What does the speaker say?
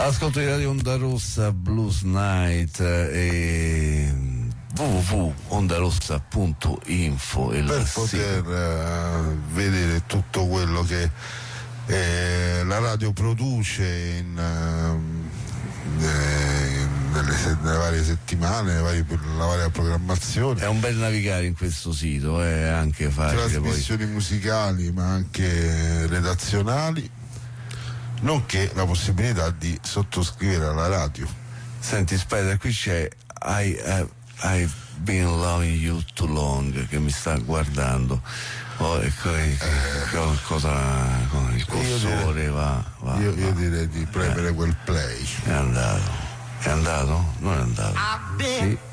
Ascolto di Radio Onda Rossa, Blues Night e www.ondarossa.info per poter vedere tutto quello che la radio produce nelle varie settimane, la varia programmazione. È un bel navigare in questo sito, è anche facile. Trasmissioni musicali ma anche redazionali, nonché la possibilità di sottoscrivere alla radio. Senti Spider, qui c'è I've been loving you too long, che mi sta guardando. Cosa il cursore va. Io direi di premere quel play. È andato? Non è andato? Sì.